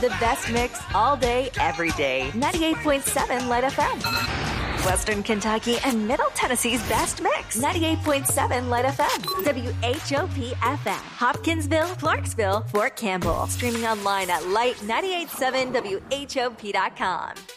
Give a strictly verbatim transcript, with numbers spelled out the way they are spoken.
The best mix all day, every day. ninety-eight point seven Light F M. Western Kentucky and Middle Tennessee's best mix. ninety-eight point seven Light F M. W H O P F M. Hopkinsville, Clarksville, Fort Campbell. Streaming online at light nine eight seven W H O P dot com.